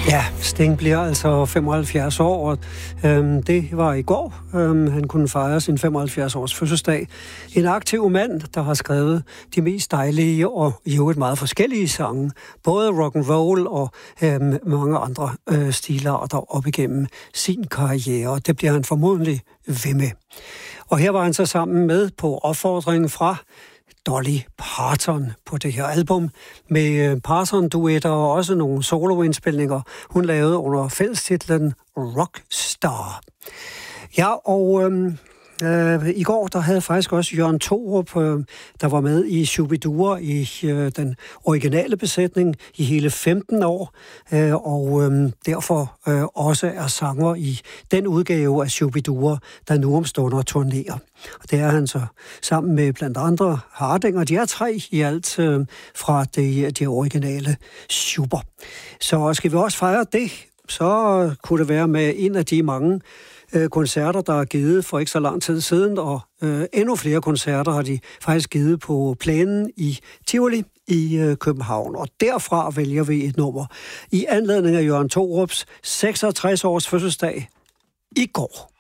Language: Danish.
Ja, Sting bliver altså 75 år, og det var i går. Han kunne fejre sin 75-års fødselsdag. En aktiv mand, der har skrevet de mest dejlige og i øvrigt meget forskellige sange. Både rock and roll og mange andre stilarter op igennem sin karriere. Det bliver han formodentlig ved med. Og her var han så sammen med på opfordringen fra Dolly Parton på det her album, med Parton-duetter og også nogle soloindspilninger, hun lavede under fællestitlen Rockstar. Ja, og i går, der havde faktisk også Jørgen Thorup, der var med i Shubidua i den originale besætning i hele 15 år, og derfor også er sanger i den udgave af Shubidua, der nu omstunder turnerer. Og det er han så sammen med blandt andre Hardinger. De er 3 i alt fra de originale Schuber. Så skal vi også fejre det, så kunne det være med en af de mange koncerter, der er givet for ikke så lang tid siden, og endnu flere koncerter har de faktisk givet på Plænen i Tivoli i København. Og derfra vælger vi et nummer i anledning af Jørgen Thorups 66 års fødselsdag i går.